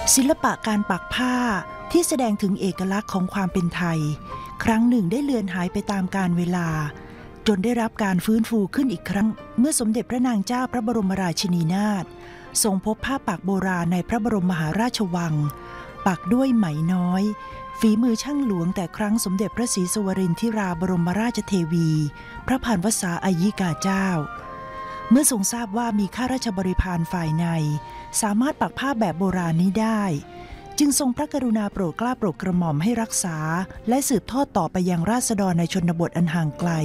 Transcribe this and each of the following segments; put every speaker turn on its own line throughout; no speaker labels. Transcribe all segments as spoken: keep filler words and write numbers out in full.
ศิลปะการปักผ้าที่แสดงถึงเอกลักษณ์ของความเป็นไทยครั้งหนึ่งได้เลือนหายไปตามกาลเวลาจนได้รับการฟื้นฟูขึ้นอีกครั้งเมื่อสมเด็จพระนางเจ้าพระบรมราชินีนาถทรงพบผ้าปักโบราณในพระบรมมหาราชวังปักด้วยไหมน้อยฝีมือช่างหลวงแต่ครั้งสมเด็จพระศรีสุวรินทราบรมราชเทวีพระพันวษาอายิกาเจ้าเมื่อทรงทราบว่ามีข้าราชบริพารฝ่ายในสามารถปักผ้าแบบโบราณนี้ได้จึงทรงพระกรุณาโปรดเกล้าโปรดกระหม่อมให้รักษาและสืบทอดต่อไปยังราษฎรในชนบทอันห่างไกล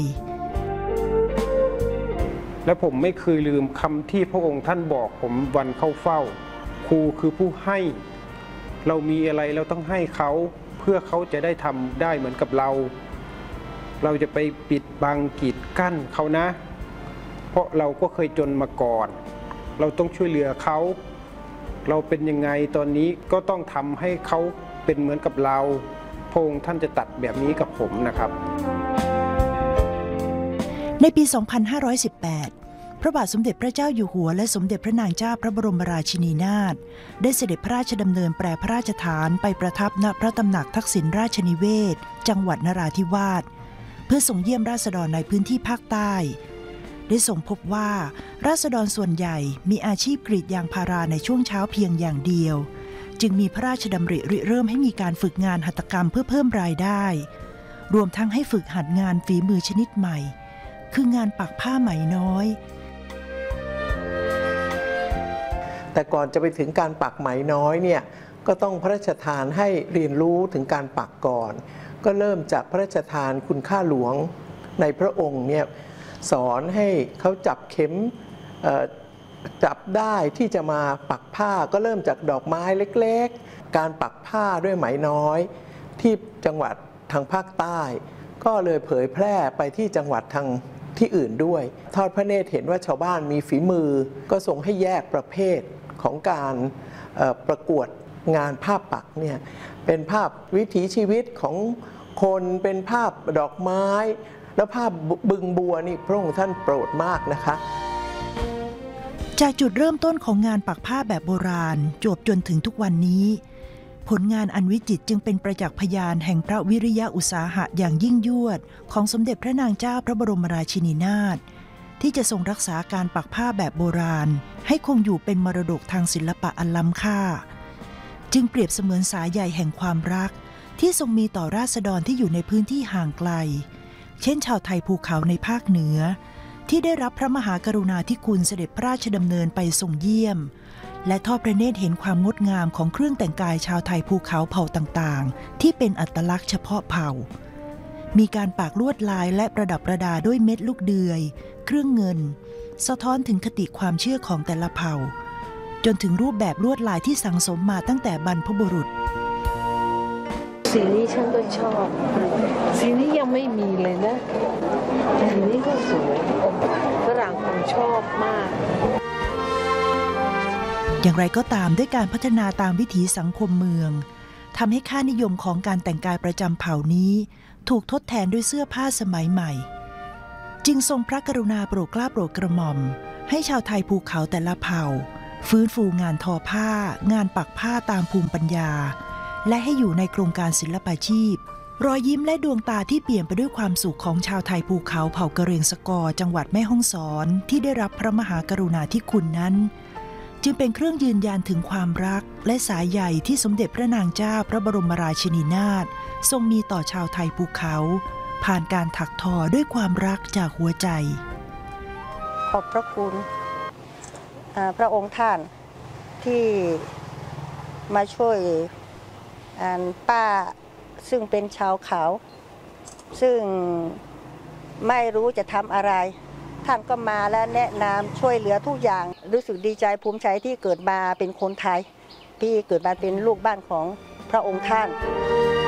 และผมไม่เคยลืมคำที่พระองค์ท่านบอกผมวันเข้าเฝ้าครูคือผู้ให้เรามีอะไรเราต้องให้เขาเพื่อเขาจะได้ทำได้เหมือนกับเราเราจะไปปิดบังกีดกั้นเขานะเพราะเราก็เคยจนมาก่อนเราต้องช่วยเหลือเขาเราเป็นยังไงตอนนี้ก็ต้องทำให้เขาเป็นเหมือนกับเราพระองค์ท่านจะตัดแบบนี้กับผมนะครับ
ในปี สองพันห้าร้อยสิบแปด พระบาทสมเด็จพระเจ้าอยู่หัวและสมเด็จพระนางเจ้าพระบรมราชินีนาถได้เสด็จพระราชดำเนินแปรพระราชฐานไปประทับณพระตำหนักทักษิณราชนิเวศน์จังหวัดนราธิวาสเพื่อส่งเยี่ยมราษฎรในพื้นที่ภาคใต้ได้ทรงพบว่าราษฎรส่วนใหญ่มีอาชีพกรีดยางพาราในช่วงเช้าเพียงอย่างเดียวจึงมีพระราชดำริริเริ่มให้มีการฝึกงานหัตถกรรมเพื่อเพิ่มรายได้รวมทั้งให้ฝึกหัดงานฝีมือชนิดใหม่คืองานปักผ้าไหมน้อย
แต่ก่อนจะไปถึงการปักไหมน้อยเนี่ยก็ต้องพระราชทานให้เรียนรู้ถึงการปักก่อนก็เริ่มจากพระราชทานคุณค่าหลวงในพระองค์เนี่ยสอนให้เขาจับเข็มจับได้ที่จะมาปักผ้าก็เริ่มจากดอกไม้เล็กๆการปักผ้าด้วยไหมน้อยที่จังหวัดทางภาคใต้ก็เลยเผยแพร่ไปที่จังหวัดทางที่อื่นด้วยทอดพระเนตรเห็นว่าชาวบ้านมีฝีมือก็ทรงให้แยกประเภทของการประกวดงานภาพปักเนี่ยเป็นภาพวิถีชีวิตของคนเป็นภาพดอกไม้แล้วภาพบึงบัวนี่พระองค์ท่านโปรดมากนะคะ
จากจุดเริ่มต้นของงานปักผ้าแบบโบราณจวบจนถึงทุกวันนี้ผลงานอันวิจิตรจึงเป็นประจักษ์พยานแห่งพระวิริยะอุตสาหะอย่างยิ่งยวดของสมเด็จพระนางเจ้าพระบรมราชินีนาถที่จะทรงรักษาการปักผ้าแบบโบราณให้คงอยู่เป็นมรดกทางศิลปะอันล้ำค่าจึงเปรียบเสมือนสายใยแห่งความรักที่ทรงมีต่อราษฎรที่อยู่ในพื้นที่ห่างไกลเช่นชาวไทยภูเขาในภาคเหนือที่ได้รับพระมหากรุณาธิคุณเสด็จพระราชดำเนินไปทรงเยี่ยมและทอดพระเนตรเห็นความงดงามของเครื่องแต่งกายชาวไทยภูเขาเผ่าต่างๆที่เป็นอัตลักษณ์เฉพาะเผ่ามีการปักลวดลายและประดับประดาด้วยเม็ดลูกเดือยเครื่องเงินสะท้อนถึงคติความเชื่อของแต่ละเผ่าจนถึงรูปแบบลวดลายที่สั่งสมมาตั้งแต่บรรพบุรุษ
สีนี้ฉันก็ชอบสีนี้ยังไม่มีเลยนะสีนี้ก็สวยฝรั่งคงชอบมาก
อย่างไรก็ตามด้วยการพัฒนาตามวิถีสังคมเมืองทำให้ค่านิยมของการแต่งกายประจำเผ่านี้ถูกทดแทนด้วยเสื้อผ้าสมัยใหม่จึงทรงพระกรุณาโปรดเกล้าโปรดกระหม่อมให้ชาวไทยภูเขาแต่ละเผ่าฟื้นฟูงานทอผ้างานปักผ้าตามภูมิปัญญาและให้อยู่ในโครงการศิลปาชีพรอยยิ้มและดวงตาที่เปลี่ยนไปด้วยความสุขของชาวไทยภูเขาเผ่ากะเหรี่ยงสกอร์จังหวัดแม่ฮ่องสอนที่ได้รับพระมหากรุณาธิคุณนั้นจึงเป็นเครื่องยืนยันถึงความรักและสายใยที่สมเด็จพระนางเจ้าพระบรมราชินีนาถทรงมีต่อชาวไทยภูเขาผ่านการถักทอด้วยความรักจากหัวใจ
ขอบพระคุณพระองค์ท่านที่มาช่วยป้าซึ่งเป็นชาวเขาซึ่งไม่รู้จะทำอะไรท่านก็มาและแนะนำช่วยเหลือทุกอย่างรู้สึกดีใจภูมิใจที่เกิดมาเป็นคนไทยที่เกิดมาเป็นลูกบ้านของพระองค์ท่าน